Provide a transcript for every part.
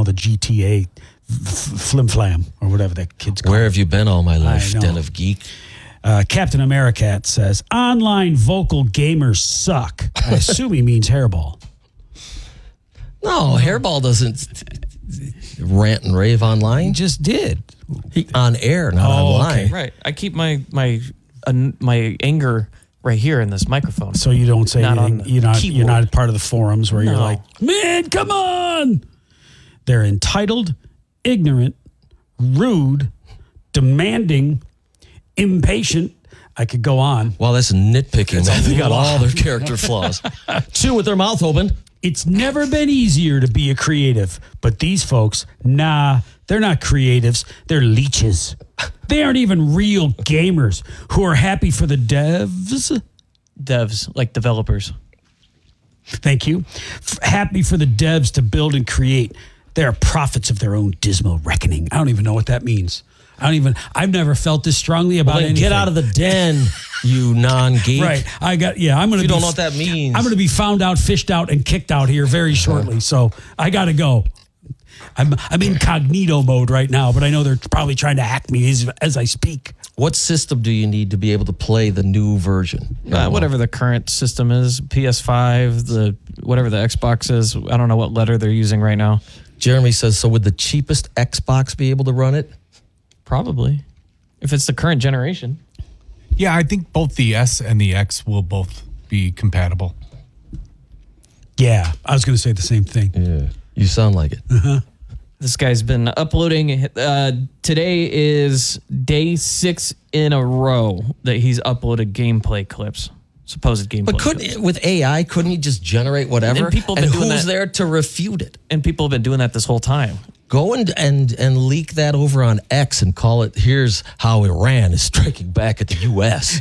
the GTA flim flam or whatever that kid's called. Where have you been all my life, Den of Geek? Captain Americat says, online vocal gamers suck. I assume he means Hairball. No, Hairball doesn't rant and rave online. He just did. On air, not online. Okay. Right. I keep my anger right here in this microphone. So you don't say Not anything. on the You're not part of the forums where you're No. like, man, come on. They're entitled, ignorant, rude, demanding, impatient. I could go on. Well, that's nitpicking. They got all their character flaws. Two with their mouth open. It's never been easier to be a creative, but these folks, nah, they're not creatives. They're leeches. They aren't even real gamers who are happy for the devs. Devs, like developers. Thank you. Happy for the devs to build and create. They are prophets of their own dismal reckoning. I don't even know what that means. I've never felt this strongly about anything. Get out of the den, you non-geek. Right. I'm going to You don't know what that means. I'm going to be found out, fished out, and kicked out here very shortly. So I got to go. I'm incognito mode right now, but I know they're probably trying to hack me as I speak. What system do you need to be able to play the new version? Whatever the current system is, PS5, whatever the Xbox is. I don't know what letter they're using right now. Jeremy says, so would the cheapest Xbox be able to run it? Probably. If it's the current generation. Yeah, I think both the S and the X will both be compatible. Yeah, I was going to say the same thing. Yeah, you sound like it. This guy's been uploading. Today is day 6 in a row that he's uploaded gameplay clips. Supposed gameplay But clips. with AI, couldn't he just generate whatever? And people have been doing who's that. there to refute it? And people have been doing that this whole time. Go and leak that over on X and call it, here's how Iran is striking back at the U.S.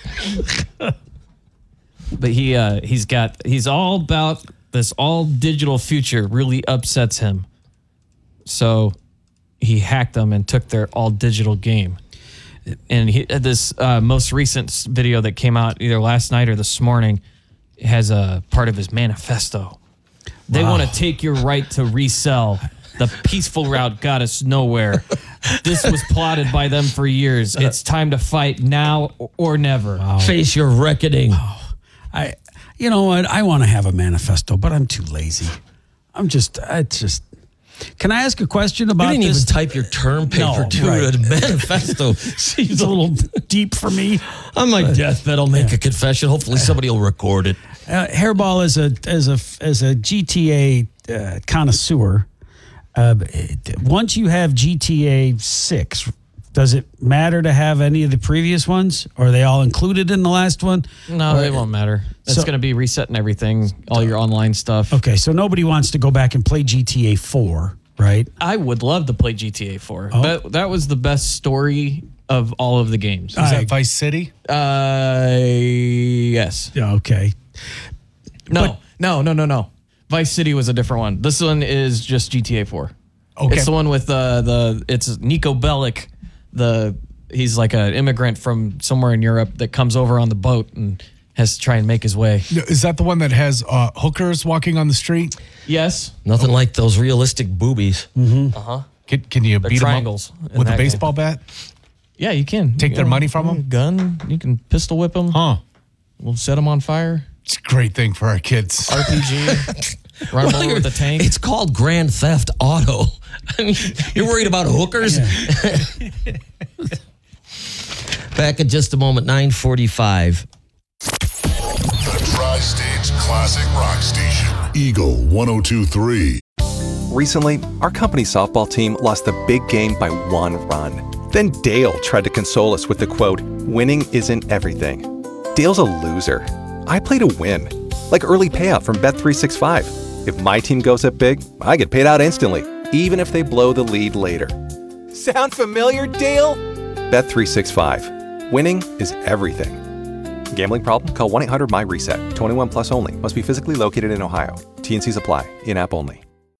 But he's all about this all digital future really upsets him. So he hacked them and took their all digital game. And this most recent video that came out either last night or this morning has a part of his manifesto. They want to take your right to resell. The peaceful route got us nowhere. This was plotted by them for years. It's time to fight now or never. Face your reckoning. You know what? I want to have a manifesto, but I'm too lazy. Can I ask a question about You didn't this? even type your term paper to right. a manifesto. Seems a little deep for me. On my deathbed, I'll make a confession. Hopefully somebody will record it. Hairball as a GTA connoisseur. Once you have GTA 6, does it matter to have any of the previous ones? Or are they all included in the last one? No, it won't matter. It's going to be resetting everything, all your online stuff. Okay, so nobody wants to go back and play GTA 4, right? I would love to play GTA 4. That was the best story of all of the games. Is that Vice City? Yes. Yeah, okay. No. Vice City was a different one. This one is just GTA 4. Okay. It's the one with it's Nico Bellic. He's like an immigrant from somewhere in Europe that comes over on the boat and has to try and make his way. Is that the one that has hookers walking on the street? Yes. Nothing like those realistic boobies. Mm-hmm. Can you beat triangles them up with a baseball bat? Yeah, you can. Take their money from them? Gun. You can pistol whip them. Huh. We'll set them on fire. It's a great thing for our kids. RPG. Run them over with a tank. It's called Grand Theft Auto. I mean, you're worried about hookers? Back in just a moment, 9:45. The Tri-State's classic rock station, Eagle 102.3. Recently, our company softball team lost the big game by 1 run. Then Dale tried to console us with the quote, "Winning isn't everything." Dale's a loser. I play to win. Like early payout from Bet365. If my team goes up big, I get paid out instantly, even if they blow the lead later. Sound familiar, Dale? Bet365. Winning is everything. Gambling problem? Call 1-800-MY-RESET. 21 plus only. Must be physically located in Ohio. T&Cs apply. In-app only.